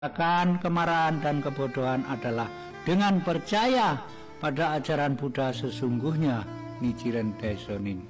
Kemarahan dan kebodohan adalah dengan percaya pada ajaran Buddha sesungguhnya. Nichiren Daishonin.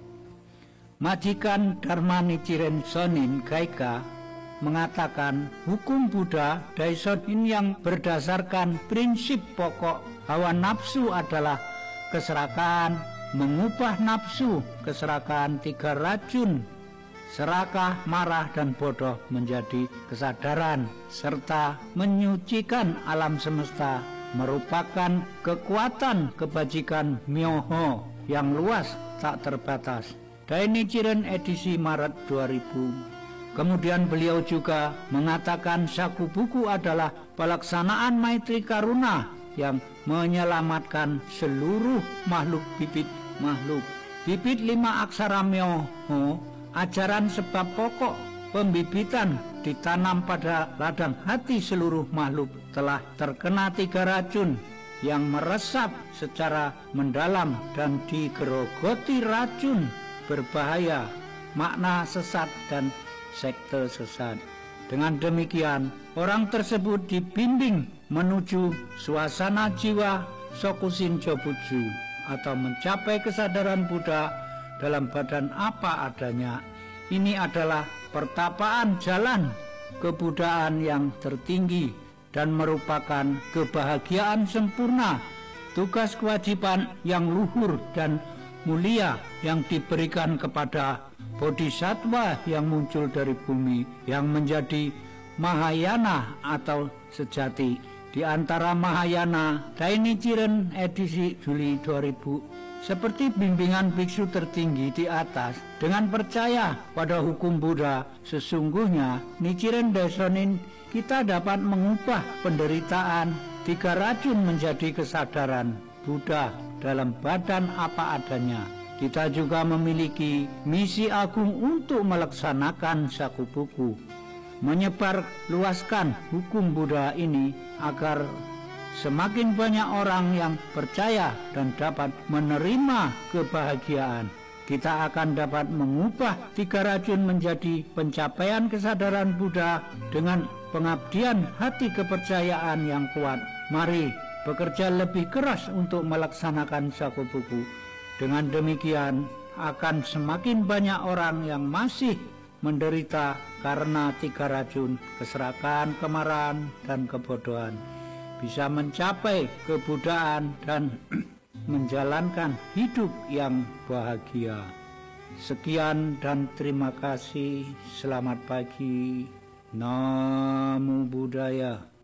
Majikan Dharma Nichiren Shonin Gaika mengatakan hukum Buddha Daishonin yang berdasarkan prinsip pokok hawa nafsu adalah keserakahan, mengubah nafsu keserakahan 3 racun, serakah, marah, dan bodoh menjadi kesadaran, serta menyucikan alam semesta merupakan kekuatan kebajikan Myoho yang luas tak terbatas. Dainichiren edisi Maret 2000. Kemudian beliau juga mengatakan Shakubuku adalah pelaksanaan Maitri Karuna yang menyelamatkan seluruh makhluk bibit makhluk. Bibit 5 aksara Myoho, ajaran sebab pokok pembibitan ditanam pada ladang hati seluruh makhluk, telah terkena 3 racun yang meresap secara mendalam dan digerogoti racun berbahaya, makna sesat dan sekte sesat. Dengan demikian, orang tersebut dibimbing menuju suasana jiwa Sokushin Jobutsu atau mencapai kesadaran Buddha dalam badan apa adanya. Ini adalah pertapaan jalan kebudayaan yang tertinggi dan merupakan kebahagiaan sempurna, tugas kewajiban yang luhur dan mulia yang diberikan kepada bodhisattva yang muncul dari bumi, yang menjadi Mahayana atau sejati. Di antara Mahayana, Dainichiren edisi Juli 2000, seperti bimbingan biksu tertinggi di atas, dengan percaya pada hukum Buddha sesungguhnya, Nichiren Daishonin, kita dapat mengubah penderitaan 3 racun menjadi kesadaran Buddha dalam badan apa adanya. Kita juga memiliki misi agung untuk melaksanakan Shakubuku, menyebar luaskan hukum Buddha ini agar semakin banyak orang yang percaya dan dapat menerima kebahagiaan. Kita akan dapat mengubah 3 racun menjadi pencapaian kesadaran Buddha dengan pengabdian hati kepercayaan yang kuat. Mari bekerja lebih keras untuk melaksanakan Shakubuku. Dengan demikian akan semakin banyak orang yang masih menderita karena 3 racun, keserakahan, kemarahan, dan kebodohan, bisa mencapai kebudayaan dan menjalankan hidup yang bahagia. Sekian dan terima kasih. Selamat pagi. Namo Buddhaya.